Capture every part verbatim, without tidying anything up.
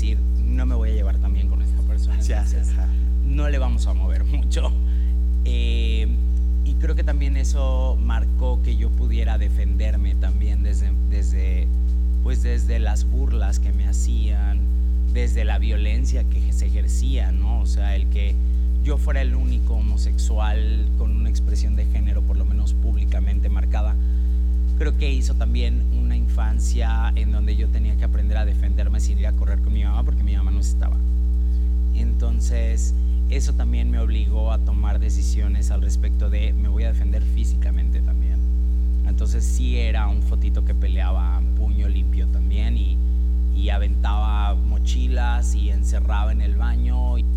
decir, no me voy a llevar tan bien con esta persona, entonces no le vamos a mover mucho. Eh, y creo que también eso marcó que yo pudiera defenderme también desde, desde, pues desde las burlas que me hacían, desde la violencia que se ejercía, ¿no? O sea, el que yo fuera el único homosexual con una expresión de género, por lo menos públicamente marcada, creo que hizo también una infancia en donde yo tenía que aprender a defenderme sin ir a correr con mi mamá porque mi mamá no estaba. Entonces, eso también me obligó a tomar decisiones al respecto de me voy a defender físicamente también. Entonces sí era un fotito que peleaba a puño limpio también y, y aventaba mochilas y encerraba en el baño y,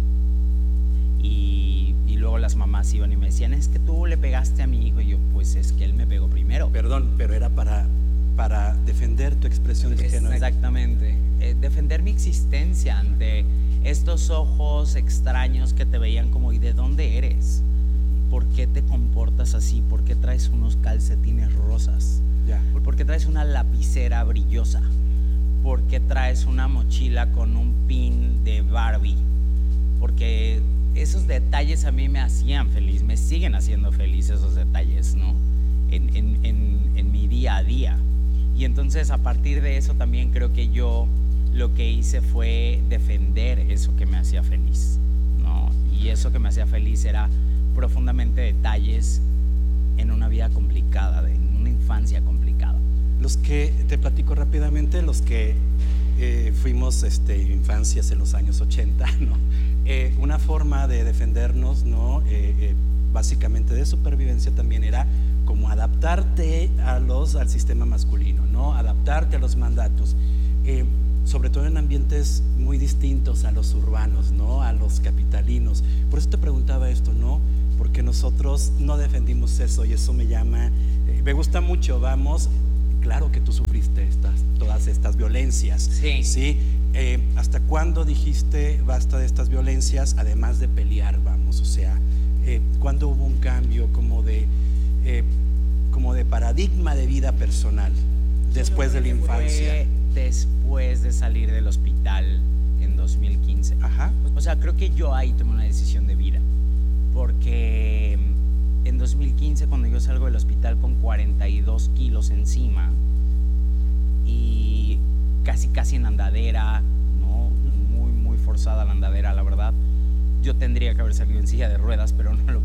y, y luego las mamás iban y me decían, es que tú le pegaste a mi hijo, y yo, pues es que él me pegó primero. Perdón, pero era para, para defender tu expresión de género. Exactamente, eh, defender mi existencia ante estos ojos extraños que te veían como, ¿y de dónde eres? ¿Por qué te comportas así? ¿Por qué traes unos calcetines rosas? Ya. ¿Por qué traes una lapicera brillosa? ¿Por qué traes una mochila con un pin de Barbie? Porque esos detalles a mí me hacían feliz, me siguen haciendo feliz esos detalles, ¿no? En, en, en, en mi día a día. Y entonces a partir de eso también creo que yo lo que hice fue defender eso que me hacía feliz, ¿no? Y eso que me hacía feliz era profundamente detalles en una vida complicada, en una infancia complicada. Los que, te platico rápidamente, los que eh, fuimos este, infancias en los años ochenta, ¿no? Eh, una forma de defendernos, ¿no? Eh, eh, básicamente de supervivencia también era como adaptarte a los, al sistema masculino, ¿no? Adaptarte a los mandatos. Eh, sobre todo en ambientes muy distintos a los urbanos, ¿no? A los capitalinos. Por eso te preguntaba esto, ¿no? Porque nosotros no defendimos eso y eso me llama, eh, me gusta mucho, vamos, claro que tú sufriste estas, todas estas violencias. Sí. ¿Sí? Eh, ¿Hasta cuándo dijiste basta de estas violencias, además de pelear, vamos? O sea, eh, ¿cuándo hubo un cambio como de, eh, como de paradigma de vida personal después de la infancia? Fue después de salir del hospital en dos mil quince. Ajá. O sea, creo que yo ahí tomé una decisión de vida, porque en dos mil quince, cuando yo salgo del hospital con cuarenta y dos kilos encima y casi casi en andadera, ¿no? Muy muy forzada la andadera, la verdad. Yo tendría que haber salido en silla de ruedas, pero no lo